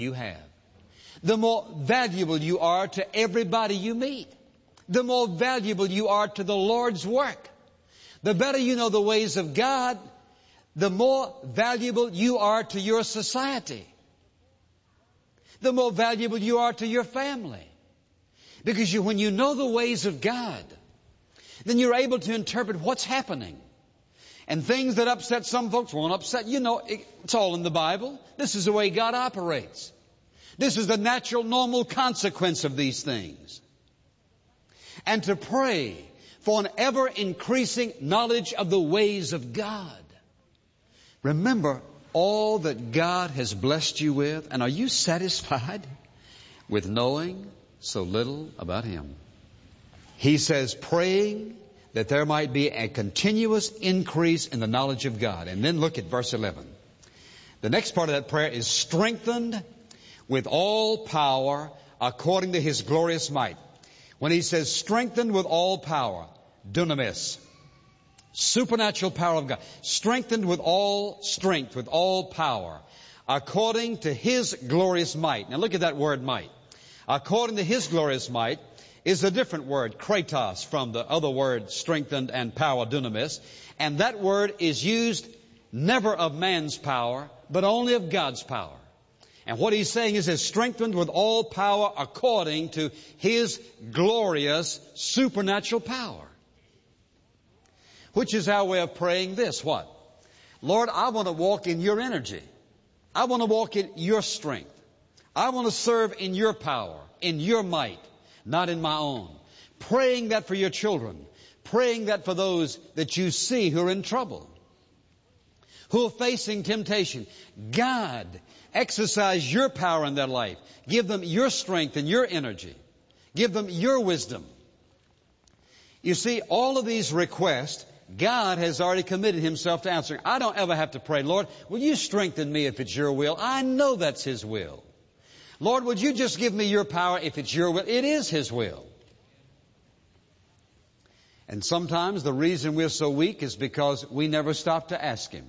you have. The more valuable you are to everybody you meet. The more valuable you are to the Lord's work. The better you know the ways of God, the more valuable you are to your society. The more valuable you are to your family. Because when you know the ways of God, then you're able to interpret what's happening. And things that upset some folks won't upset. You know, it's all in the Bible. This is the way God operates. This is the natural, normal consequence of these things. And to pray for an ever-increasing knowledge of the ways of God. Remember all that God has blessed you with, and are you satisfied with knowing so little about Him? He says, praying that there might be a continuous increase in the knowledge of God. And then look at verse 11. The next part of that prayer is strengthened with all power according to His glorious might. When he says strengthened with all power, dunamis, supernatural power of God, strengthened with all strength, with all power, according to His glorious might. Now look at that word might. According to His glorious might is a different word, kratos, from the other word strengthened and power, dunamis. And that word is used never of man's power, but only of God's power. And what he's saying is strengthened with all power according to His glorious supernatural power. Which is our way of praying this. What? Lord, I want to walk in your energy. I want to walk in your strength. I want to serve in your power, in your might, not in my own. Praying that for your children. Praying that for those that you see who are in trouble, who are facing temptation. God, exercise your power in their life. Give them your strength and your energy. Give them your wisdom. You see, all of these requests, God has already committed Himself to answering. I don't ever have to pray, Lord, will you strengthen me if it's your will? I know that's His will. Lord, would you just give me your power if it's your will? It is His will. And sometimes the reason we're so weak is because we never stop to ask Him.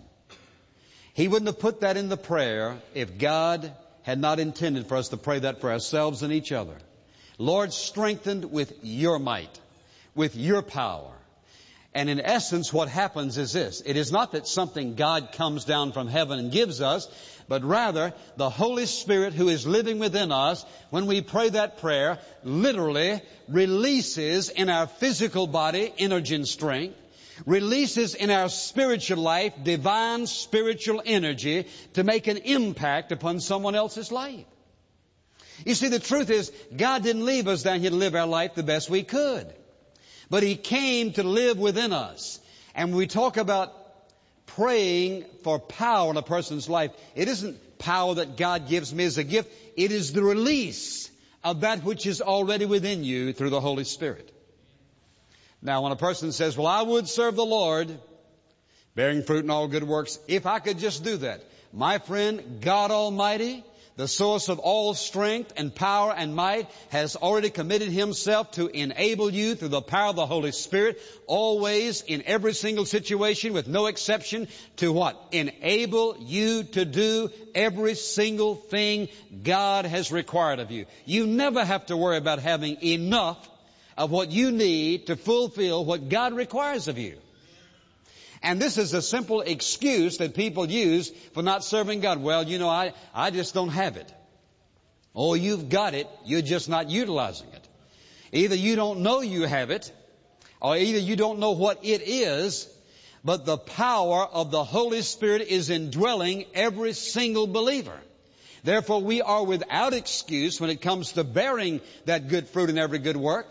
He wouldn't have put that in the prayer if God had not intended for us to pray that for ourselves and each other. Lord, strengthened with your might, with your power. And in essence, what happens is this. It is not that something God comes down from heaven and gives us, but rather the Holy Spirit who is living within us, when we pray that prayer, literally releases in our physical body energy and strength, releases in our spiritual life divine spiritual energy to make an impact upon someone else's life. You see, the truth is, God didn't leave us down here to live our life the best we could. But He came to live within us. And when we talk about praying for power in a person's life, it isn't power that God gives me as a gift. It is the release of that which is already within you through the Holy Spirit. Now, when a person says, well, I would serve the Lord, bearing fruit in all good works, if I could just do that. My friend, God Almighty, the source of all strength and power and might, has already committed Himself to enable you through the power of the Holy Spirit, always in every single situation with no exception, to what? Enable you to do every single thing God has required of you. You never have to worry about having enough of what you need to fulfill what God requires of you. And this is a simple excuse that people use for not serving God. Well, you know, I just don't have it. Oh, you've got it. You're just not utilizing it. Either you don't know you have it, or either you don't know what it is, but the power of the Holy Spirit is indwelling every single believer. Therefore, we are without excuse when it comes to bearing that good fruit in every good work.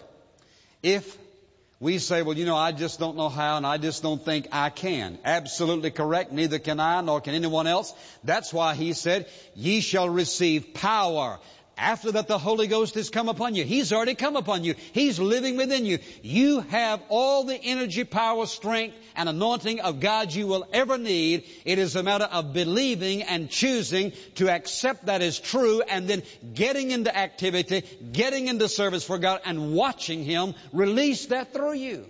If we say, well, you know, I just don't know how and I just don't think I can. Absolutely correct. Neither can I, nor can anyone else. That's why He said, ye shall receive power. After that, the Holy Ghost has come upon you. He's already come upon you. He's living within you. You have all the energy, power, strength, and anointing of God you will ever need. It is a matter of believing and choosing to accept that as true, and then getting into activity, getting into service for God, and watching Him release that through you.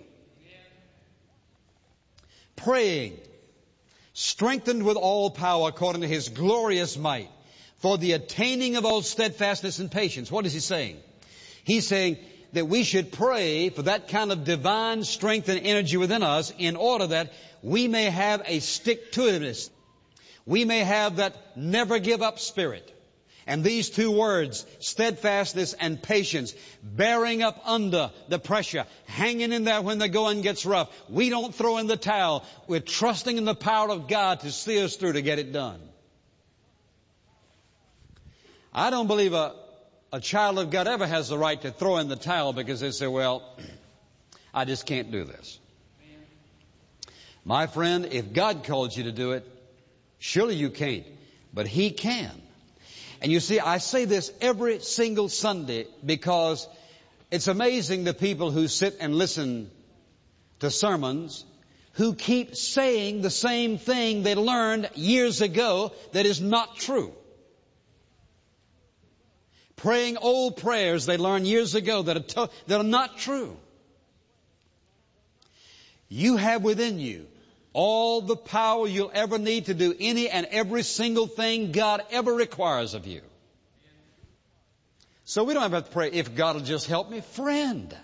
Praying, strengthened with all power according to His glorious might, for the attaining of all steadfastness and patience. What is he saying? He's saying that we should pray for that kind of divine strength and energy within us in order that we may have a stick-to-itiveness. We may have that never give up spirit. And these two words, steadfastness and patience, bearing up under the pressure, hanging in there when the going gets rough. We don't throw in the towel. We're trusting in the power of God to see us through to get it done. I don't believe a child of God ever has the right to throw in the towel because they say, well, I just can't do this. My friend, if God calls you to do it, surely you can't, but He can. And you see, I say this every single Sunday because it's amazing the people who sit and listen to sermons who keep saying the same thing they learned years ago that is not true. Praying old prayers they learned years ago that are not true. You have within you all the power you'll ever need to do any and every single thing God ever requires of you. So we don't have to pray, if God will just help me. Friend,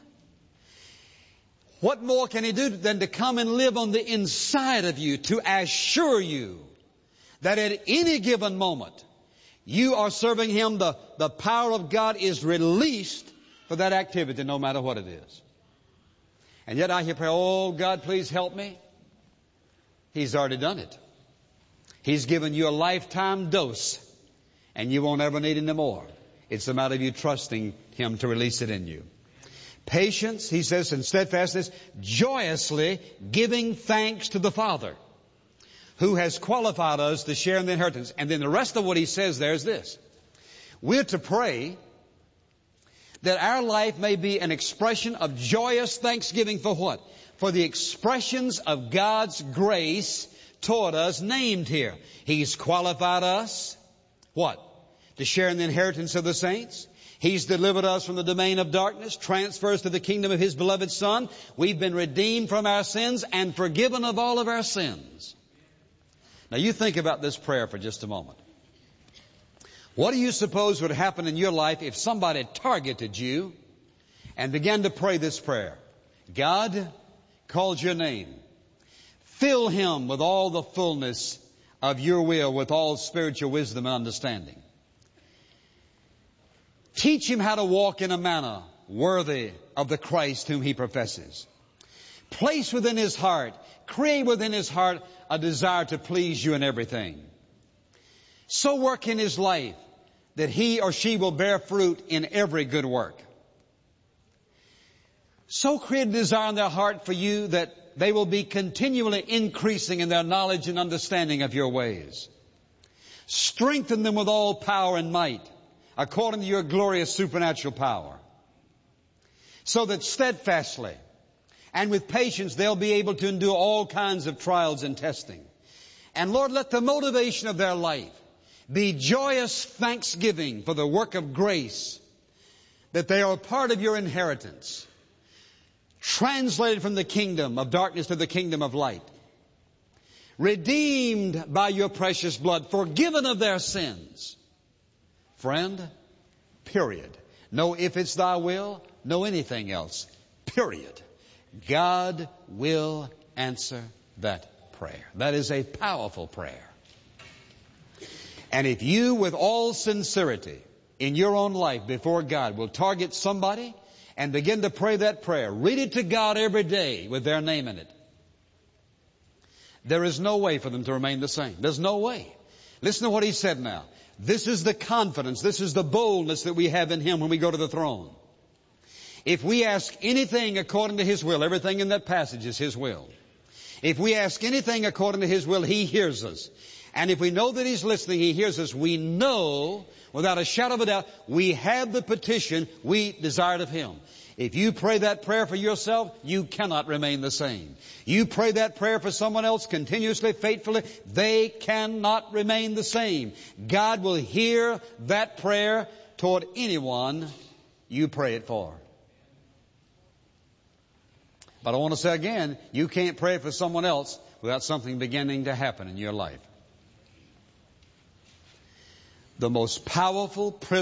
what more can He do than to come and live on the inside of you to assure you that at any given moment you are serving Him, the power of God is released for that activity no matter what it is. And yet I hear pray, oh God, please help me. He's already done it. He's given you a lifetime dose and you won't ever need any more. It's a matter of you trusting Him to release it in you. Patience, he says, and steadfastness, joyously giving thanks to the Father who has qualified us to share in the inheritance. And then the rest of what he says there is this. We're to pray that our life may be an expression of joyous thanksgiving for what? For the expressions of God's grace toward us named here. He's qualified us, what? To share in the inheritance of the saints. He's delivered us from the domain of darkness, transfers to the kingdom of His beloved Son. We've been redeemed from our sins and forgiven of all of our sins. Now you think about this prayer for just a moment. What do you suppose would happen in your life if somebody targeted you and began to pray this prayer? God called your name. Fill him with all the fullness of your will, with all spiritual wisdom and understanding. Teach him how to walk in a manner worthy of the Christ whom he professes. Place within his heart, create within his heart a desire to please you in everything. So work in his life that he or she will bear fruit in every good work. So create a desire in their heart for you that they will be continually increasing in their knowledge and understanding of your ways. Strengthen them with all power and might, according to your glorious supernatural power, so that steadfastly and with patience they'll be able to endure all kinds of trials and testing. And Lord, let the motivation of their life be joyous thanksgiving for the work of grace, that they are a part of your inheritance, translated from the kingdom of darkness to the kingdom of light, redeemed by your precious blood, forgiven of their sins. Friend, period. No if it's thy will, no anything else. Period. God will answer that prayer. That is a powerful prayer. And if you, with all sincerity in your own life before God, will target somebody and begin to pray that prayer, read it to God every day with their name in it, there is no way for them to remain the same. There's no way. Listen to what he said now. This is the confidence, this is the boldness that we have in Him when we go to the throne. If we ask anything according to His will, everything in that passage is His will. If we ask anything according to His will, He hears us. And if we know that He's listening, He hears us, we know, without a shadow of a doubt, we have the petition we desired of Him. If you pray that prayer for yourself, you cannot remain the same. You pray that prayer for someone else continuously, faithfully, they cannot remain the same. God will hear that prayer toward anyone you pray it for. But I want to say again, you can't pray for someone else without something beginning to happen in your life. the most powerful